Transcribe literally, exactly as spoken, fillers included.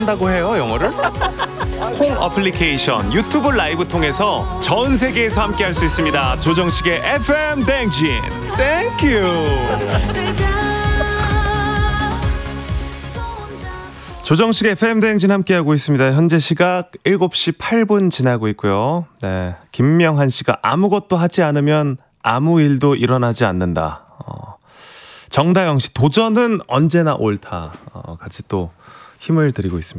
한다고 해요, 영어를? 콩 어플리케이션, 유튜브 라이브 통해서 전 세계에서 함께 할 수 있습니다. 조정식의 에프엠 댕진. 땡큐. 조정식의 에프엠 댕진 함께하고 있습니다. 현재 시각 일곱 시 팔 분 지나고 있고요. 네, 김명한 씨가 아무것도 하지 않으면 아무 일도 일어나지 않는다. 어, 정다영 씨, 도전은 언제나 옳다. 어, 같이 또 힘을 드리고 있습니다.